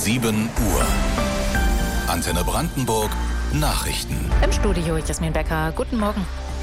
7 Uhr. Antenne Brandenburg Nachrichten. Im Studio Jasmin Becker. Guten Morgen.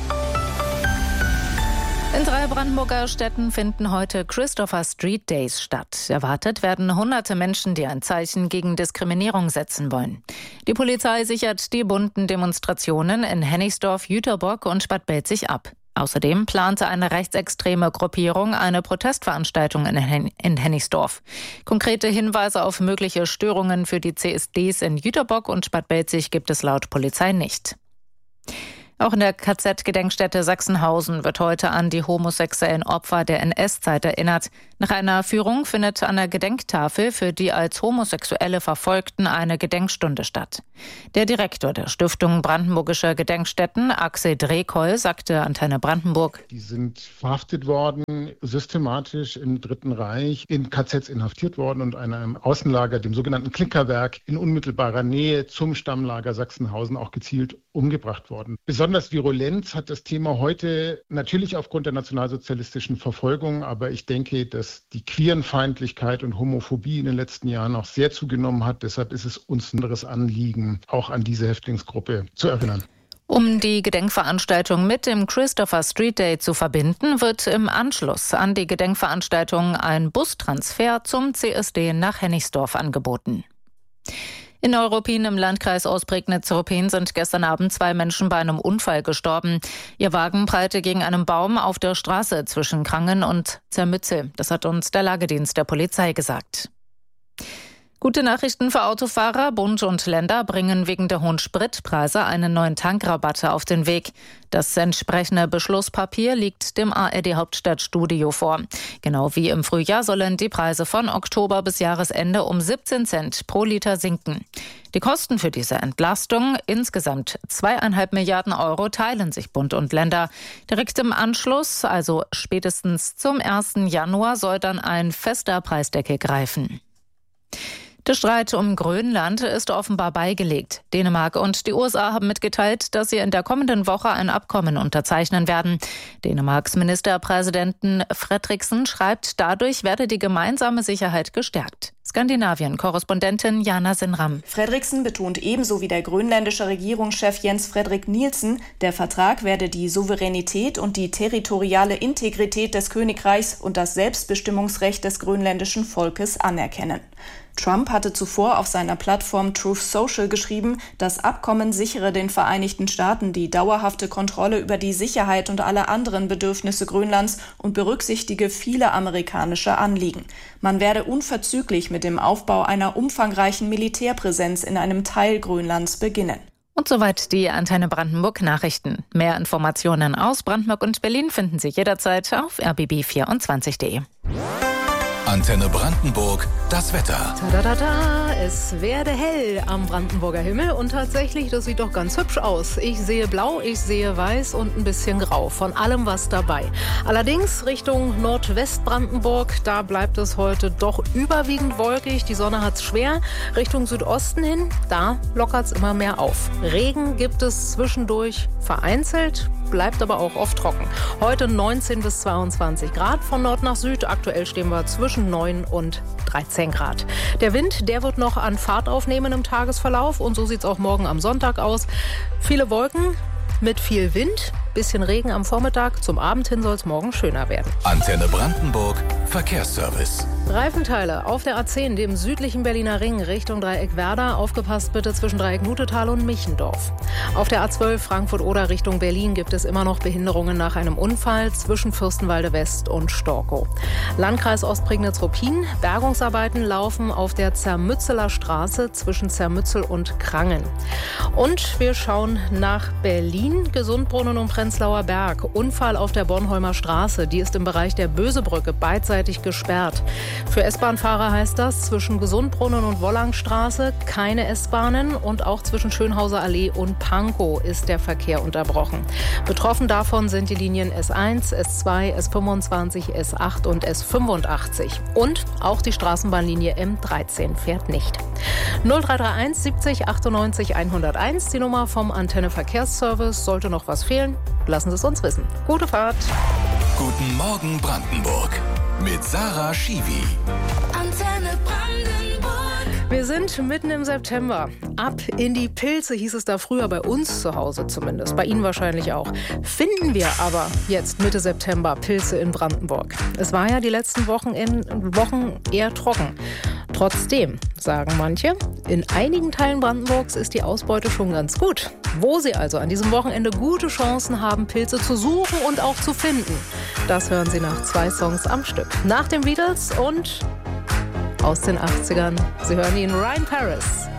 In 3 Brandenburger Städten finden heute Christopher Street Days statt. Erwartet werden hunderte Menschen, die ein Zeichen gegen Diskriminierung setzen wollen. Die Polizei sichert die bunten Demonstrationen in Hennigsdorf, Jüterbock und Bad Belzig ab. Außerdem plante eine rechtsextreme Gruppierung eine Protestveranstaltung in Hennigsdorf. Konkrete Hinweise auf mögliche Störungen für die CSDs in Jüterbock und Bad Belzig gibt es laut Polizei nicht. Auch in der KZ-Gedenkstätte Sachsenhausen wird heute an die homosexuellen Opfer der NS-Zeit erinnert. Nach einer Führung findet an der Gedenktafel für die als Homosexuelle Verfolgten eine Gedenkstunde statt. Der Direktor der Stiftung Brandenburgischer Gedenkstätten, Axel Drekoll, sagte Antenne Brandenburg: Die sind verhaftet worden, systematisch im Dritten Reich, in KZs inhaftiert worden und einem Außenlager, dem sogenannten Klickerwerk, in unmittelbarer Nähe zum Stammlager Sachsenhausen auch gezielt umgebracht worden. Besonders Virulenz hat das Thema heute natürlich aufgrund der nationalsozialistischen Verfolgung, aber ich denke, dass die Queerenfeindlichkeit und Homophobie in den letzten Jahren auch sehr zugenommen hat. Deshalb ist es uns ein anderes Anliegen, auch an diese Häftlingsgruppe zu erinnern. Um die Gedenkveranstaltung mit dem Christopher Street Day zu verbinden, wird im Anschluss an die Gedenkveranstaltung ein Bustransfer zum CSD nach Hennigsdorf angeboten. In Neuruppin im Landkreis Ostprignitz-Ruppin sind gestern Abend 2 Menschen bei einem Unfall gestorben. Ihr Wagen prallte gegen einen Baum auf der Straße zwischen Krangen und Zermützel. Das hat uns der Lagedienst der Polizei gesagt. Gute Nachrichten für Autofahrer. Bund und Länder bringen wegen der hohen Spritpreise einen neuen Tankrabatte auf den Weg. Das entsprechende Beschlusspapier liegt dem ARD-Hauptstadtstudio vor. Genau wie im Frühjahr sollen die Preise von Oktober bis Jahresende um 17 Cent pro Liter sinken. Die Kosten für diese Entlastung, insgesamt 2,5 Milliarden Euro, teilen sich Bund und Länder. Direkt im Anschluss, also spätestens zum 1. Januar, soll dann ein fester Preisdeckel greifen. Der Streit um Grönland ist offenbar beigelegt. Dänemark und die USA haben mitgeteilt, dass sie in der kommenden Woche ein Abkommen unterzeichnen werden. Dänemarks Ministerpräsidenten Fredriksen schreibt, dadurch werde die gemeinsame Sicherheit gestärkt. Skandinavien-Korrespondentin Jana Sinram. Fredriksen betont ebenso wie der grönländische Regierungschef Jens Frederik Nielsen, der Vertrag werde die Souveränität und die territoriale Integrität des Königreichs und das Selbstbestimmungsrecht des grönländischen Volkes anerkennen. Trump hatte zuvor auf seiner Plattform Truth Social geschrieben, das Abkommen sichere den Vereinigten Staaten die dauerhafte Kontrolle über die Sicherheit und alle anderen Bedürfnisse Grönlands und berücksichtige viele amerikanische Anliegen. Man werde unverzüglich mit dem Aufbau einer umfangreichen Militärpräsenz in einem Teil Grönlands beginnen. Und soweit die Antenne Brandenburg Nachrichten. Mehr Informationen aus Brandenburg und Berlin finden Sie jederzeit auf rbb24.de. Antenne Brandenburg, das Wetter. Es werde hell am Brandenburger Himmel und tatsächlich, das sieht doch ganz hübsch aus. Ich sehe blau, ich sehe weiß und ein bisschen grau, von allem was dabei. Allerdings Richtung Nordwestbrandenburg, da bleibt es heute doch überwiegend wolkig. Die Sonne hat's schwer. Richtung Südosten hin, da lockert's immer mehr auf. Regen gibt es zwischendurch vereinzelt, bleibt aber auch oft trocken. Heute 19 bis 22 Grad von Nord nach Süd. Aktuell stehen wir zwischen 9 und 13 Grad. Der Wind, der wird noch an Fahrt aufnehmen im Tagesverlauf und so sieht's auch morgen am Sonntag aus. Viele Wolken mit viel Wind, bisschen Regen am Vormittag. Zum Abend hin soll es morgen schöner werden. Antenne Brandenburg, Verkehrsservice. Reifenteile auf der A10, dem südlichen Berliner Ring, Richtung Dreieck Werder. Aufgepasst bitte zwischen Dreieck Nutetal und Michendorf. Auf der A12 Frankfurt-Oder Richtung Berlin gibt es immer noch Behinderungen nach einem Unfall zwischen Fürstenwalde West und Storkow. Landkreis Ostprignitz-Ruppin. Bergungsarbeiten laufen auf der Zermützeler Straße zwischen Zermützel und Krangen. Und wir schauen nach Berlin. Gesundbrunnen und Prenzlauer Berg. Unfall auf der Bornholmer Straße. Die ist im Bereich der Bösebrücke beidseitig gesperrt. Für S-Bahn-Fahrer heißt das, zwischen Gesundbrunnen und Wollangstraße keine S-Bahnen und auch zwischen Schönhauser Allee und Pankow ist der Verkehr unterbrochen. Betroffen davon sind die Linien S1, S2, S25, S8 und S85. Und auch die Straßenbahnlinie M13 fährt nicht. 0331 70 98 101, die Nummer vom Antenne Verkehrsservice. Sollte noch was fehlen, lassen Sie es uns wissen. Gute Fahrt. Guten Morgen Brandenburg mit Sarah Schiwi. Antenne Brandenburg. Wir sind mitten im September. Ab in die Pilze hieß es da früher, bei uns zu Hause zumindest. Bei Ihnen wahrscheinlich auch. Finden wir aber jetzt Mitte September Pilze in Brandenburg. Es war ja die letzten Wochen eher trocken. Trotzdem, sagen manche, in einigen Teilen Brandenburgs ist die Ausbeute schon ganz gut. Wo Sie also an diesem Wochenende gute Chancen haben, Pilze zu suchen und auch zu finden, das hören Sie nach 2 Songs am Stück. Nach den Beatles und aus den 80ern. Sie hören ihn, Ryan Paris.